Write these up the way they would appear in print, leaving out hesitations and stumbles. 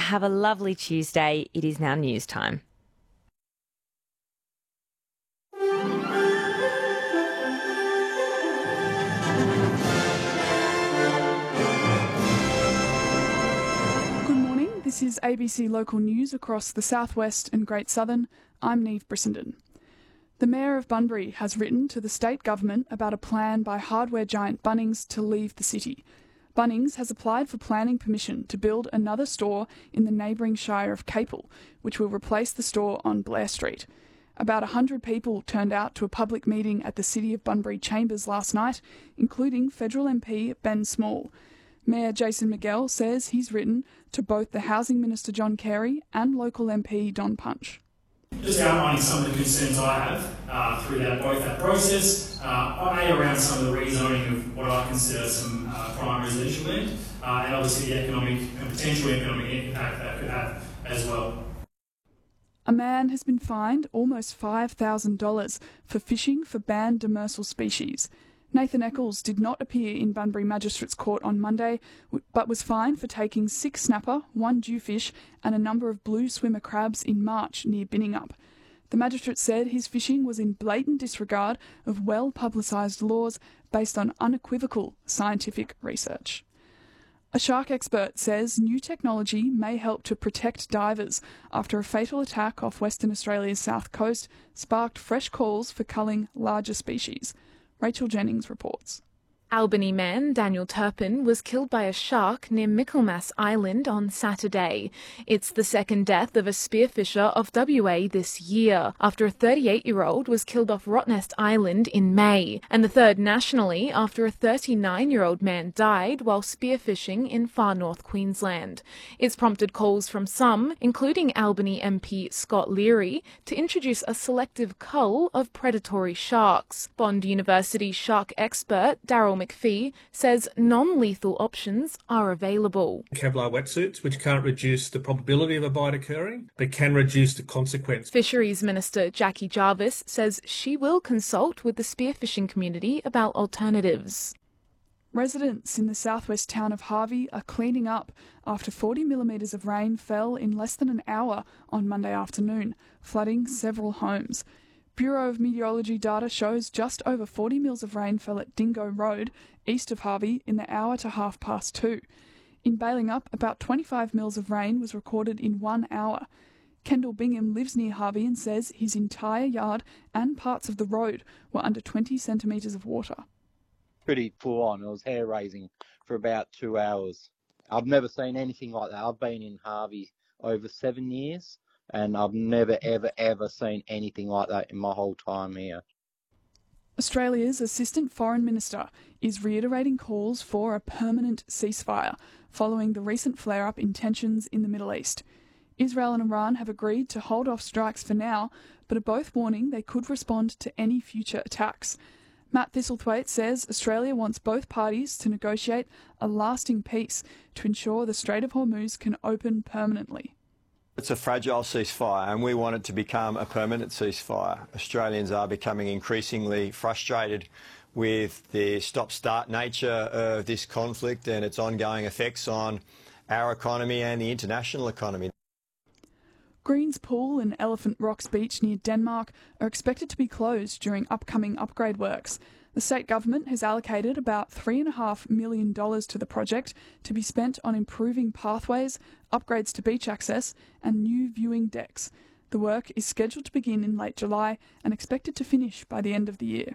Have a lovely Tuesday. It is now news time. This is ABC Local News across the Southwest and Great Southern. I'm Neve Brissenden. The Mayor of Bunbury has written to the state government about a plan by hardware giant Bunnings to leave the city. Bunnings has applied for planning permission to build another store in the neighbouring shire of Capel, which will replace the store on Blair Street. About 100 people turned out to a public meeting at the City of Bunbury Chambers last night, including federal MP Ben Small. Mayor Jason Miguel says he's written to both the Housing Minister John Carey and local MP Don Punch. Just outlining some of the concerns I have through both that process, around some of the rezoning of what I consider some prime residential land, and obviously the economic and potential economic impact that could have as well. A man has been fined almost $5,000 for fishing for banned demersal species. Nathan Eccles did not appear in Bunbury Magistrates Court on Monday, but was fined for taking 6 snapper, 1 jewfish and a number of blue swimmer crabs in March near Binningup. The magistrate said his fishing was in blatant disregard of well-publicised laws based on unequivocal scientific research. A shark expert says new technology may help to protect divers after a fatal attack off Western Australia's south coast sparked fresh calls for culling larger species. Rachel Jennings reports. Albany man Daniel Turpin was killed by a shark near Michaelmas Island on Saturday. It's the second death of a spearfisher of WA this year, after a 38-year-old was killed off Rottnest Island in May, and the third nationally after a 39-year-old man died while spearfishing in far north Queensland. It's prompted calls from some, including Albany MP Scott Leary, to introduce a selective cull of predatory sharks. Bond University shark expert Daryl McPhee says non-lethal options are available. Kevlar wetsuits, which can't reduce the probability of a bite occurring, but can reduce the consequence. Fisheries Minister Jackie Jarvis says she will consult with the spearfishing community about alternatives. Residents in the southwest town of Harvey are cleaning up after 40 millimetres of rain fell in less than an hour on Monday afternoon, flooding several homes. Bureau of Meteorology data shows just over 40 mils of rain fell at Dingo Road, east of Harvey, in the hour to 2:30. In Balingup, about 25 mils of rain was recorded in 1 hour. Kendall Bingham lives near Harvey and says his entire yard and parts of the road were under 20 centimetres of water. Pretty full on. It was hair raising for about 2 hours. I've never seen anything like that. I've been in Harvey over 7 years. And I've never, ever seen anything like that in my whole time here. Australia's Assistant Foreign Minister is reiterating calls for a permanent ceasefire following the recent flare-up in tensions in the Middle East. Israel and Iran have agreed to hold off strikes for now, but are both warning they could respond to any future attacks. Matt Thistlethwaite says Australia wants both parties to negotiate a lasting peace to ensure the Strait of Hormuz can open permanently. It's a fragile ceasefire and we want it to become a permanent ceasefire. Australians are becoming increasingly frustrated with the stop-start nature of this conflict and its ongoing effects on our economy and the international economy. Greens Pool and Elephant Rocks Beach near Denmark are expected to be closed during upcoming upgrade works. The state government has allocated about $3.5 million to the project to be spent on improving pathways, upgrades to beach access and new viewing decks. The work is scheduled to begin in late July and expected to finish by the end of the year.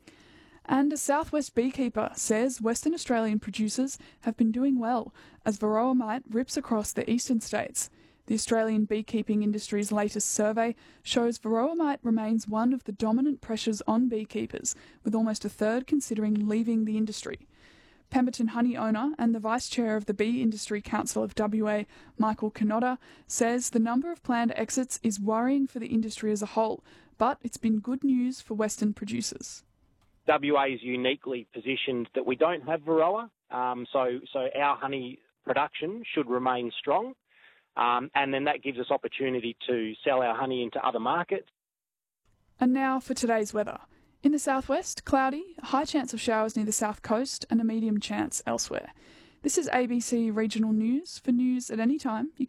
And a Southwest beekeeper says Western Australian producers have been doing well as varroa mite rips across the eastern states. The Australian beekeeping industry's latest survey shows varroa mite remains one of the dominant pressures on beekeepers, with almost a third considering leaving the industry. Pemberton Honey owner and the Vice Chair of the Bee Industry Council of WA, Michael Canotta, says the number of planned exits is worrying for the industry as a whole, but it's been good news for Western producers. WA is uniquely positioned that we don't have varroa, so our honey production should remain strong. And then that gives us opportunity to sell our honey into other markets. And now for today's weather. In the southwest, cloudy, a high chance of showers near the south coast and a medium chance elsewhere. This is ABC Regional News. For news at any time, you